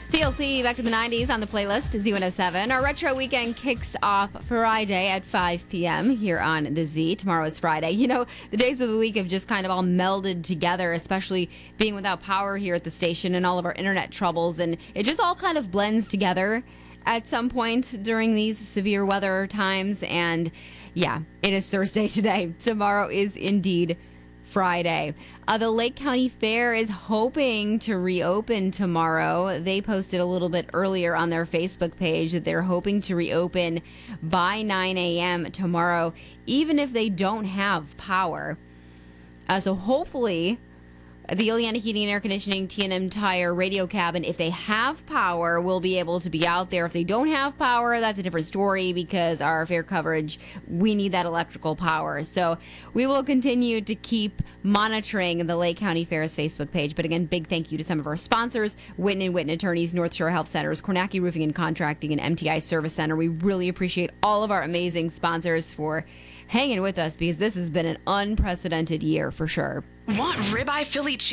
TLC back to the 90s on the playlist, Z107. Our retro weekend kicks off Friday at 5 p.m. here on the Z. Tomorrow is Friday. You know, the days of the week have just kind of all melded together, especially being without power here at the station and all of our internet troubles. And it just all kind of blends together at some point during these severe weather times. And yeah, it is Thursday today. Tomorrow is indeed Friday. The Lake County Fair is hoping to reopen tomorrow. They posted a little bit earlier on their Facebook page that they're hoping to reopen by 9 a.m. tomorrow, even if they don't have power. So hopefully, the Ileana Heating and Air Conditioning, T&M Tire radio cabin, if they have power, will be able to be out there. If they don't have power, that's a different story because our fair coverage, we need that electrical power. So we will continue to keep monitoring the Lake County Fair's Facebook page. But again, big thank you to some of our sponsors, Witten & Witten Attorneys, North Shore Health Centers, Kornacki Roofing and Contracting, and MTI Service Center. We really appreciate all of our amazing sponsors for hanging with us because this has been an unprecedented year for sure. Want ribeye Philly cheese?